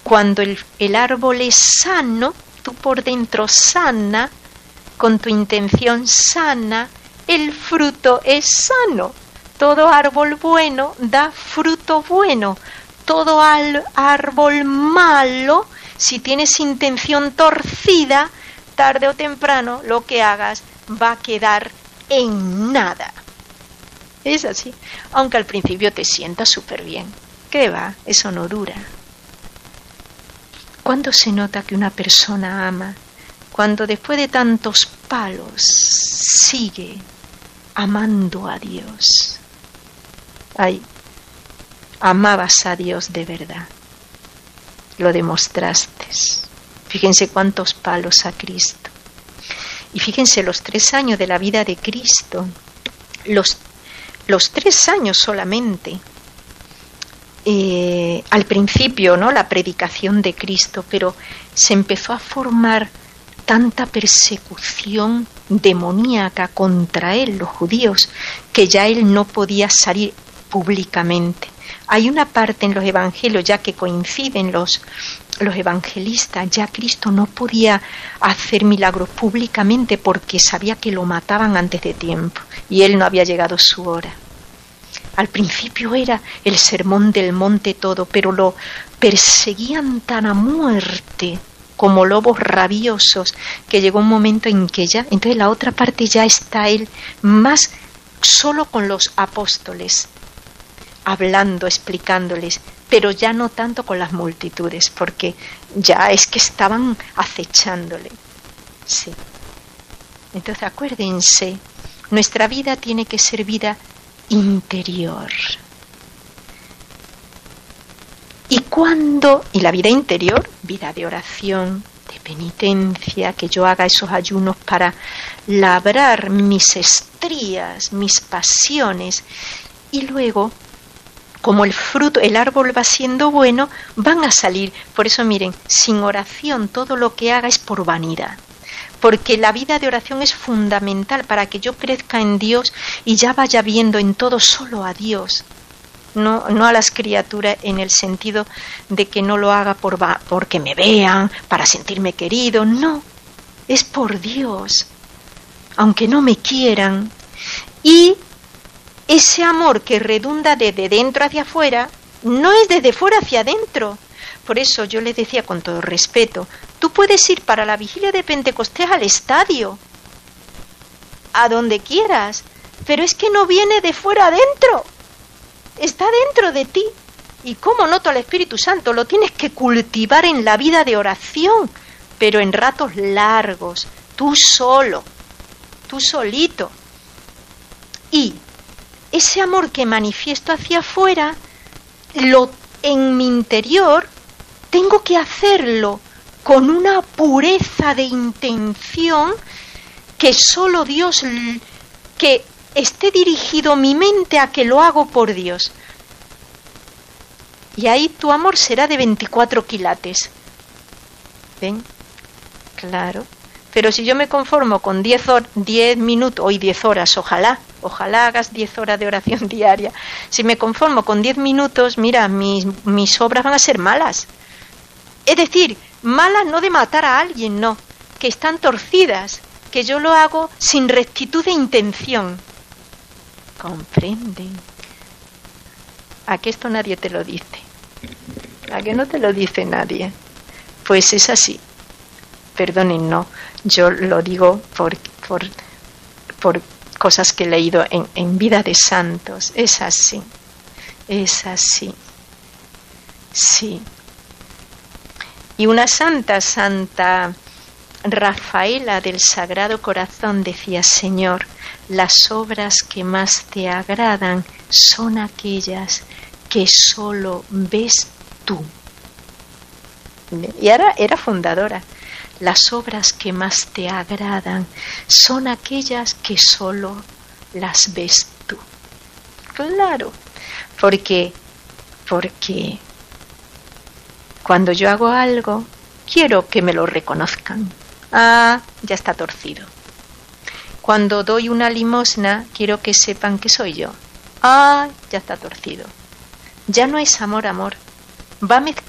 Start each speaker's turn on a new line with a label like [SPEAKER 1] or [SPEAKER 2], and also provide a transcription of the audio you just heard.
[SPEAKER 1] cuando el árbol es sano, tú por dentro sana, con tu intención sana, el fruto es sano. Todo árbol bueno da fruto bueno. Todo árbol malo, si tienes intención torcida, tarde o temprano lo que hagas va a quedar en nada. Es así. Aunque al principio te sientas súper bien. ¿Qué va? Eso no dura. ¿Cuándo se nota que una persona ama? Cuando después de tantos palos sigue amando a Dios. Ay, amabas a Dios de verdad. Lo demostraste. Fíjense cuántos palos a Cristo. Y fíjense los 3 años de la vida de Cristo. Los 3 años solamente. Al principio, ¿no? La predicación de Cristo, pero se empezó a formar tanta persecución demoníaca contra él, los judíos, que ya él no podía salir públicamente. Hay una parte en los evangelios, ya que coinciden los evangelistas, ya Cristo no podía hacer milagros públicamente porque sabía que lo mataban antes de tiempo y él no había llegado su hora. Al principio era el sermón del monte todo, pero lo perseguían tan a muerte como lobos rabiosos, que llegó un momento en que ya, entonces la otra parte ya está él más solo con los apóstoles, hablando, explicándoles, pero ya no tanto con las multitudes, porque ya es que estaban acechándole. Sí. Entonces acuérdense, nuestra vida tiene que ser vida interior. Y la vida interior, vida de oración, de penitencia, que yo haga esos ayunos para labrar mis estrías, mis pasiones, y luego, como el fruto, el árbol va siendo bueno, van a salir. Por eso miren, sin oración todo lo que haga es por vanidad. Porque la vida de oración es fundamental para que yo crezca en Dios y ya vaya viendo en todo solo a Dios. No a las criaturas en el sentido de que no lo haga porque me vean, para sentirme querido. No, es por Dios, aunque no me quieran. Y ese amor que redunda desde dentro hacia afuera, no es desde fuera hacia adentro. Por eso yo les decía con todo respeto, tú puedes ir para la vigilia de Pentecostés al estadio, a donde quieras, pero es que no viene de fuera adentro, está dentro de ti. ¿Y cómo noto al Espíritu Santo? Lo tienes que cultivar en la vida de oración, pero en ratos largos, tú solo, tú solito. Y ese amor que manifiesto hacia afuera, en mi interior, tengo que hacerlo con una pureza de intención que solo Dios, que esté dirigido mi mente a que lo hago por Dios. Y ahí tu amor será de 24 quilates. ¿Ven? Claro. Pero si yo me conformo con 10 minutos, hoy 10 horas, ojalá hagas 10 horas de oración diaria. Si me conformo con 10 minutos, mira, mis obras van a ser malas. Es decir, malas no de matar a alguien, no, que están torcidas, que yo lo hago sin rectitud de intención. ¿Comprenden? ¿A que esto nadie te lo dice? ¿A que no te lo dice nadie? Pues es así. Perdonen, no, yo lo digo por cosas que he leído en vida de santos. Es así, sí. Y una Santa Rafaela del Sagrado Corazón decía: Señor, las obras que más te agradan son aquellas que solo ves tú. Y ahora era fundadora. Las obras que más te agradan son aquellas que solo las ves tú. Claro, porque cuando yo hago algo, quiero que me lo reconozcan. Ah, ya está torcido. Cuando doy una limosna, quiero que sepan que soy yo. Ah, ya está torcido. Ya no es amor. Va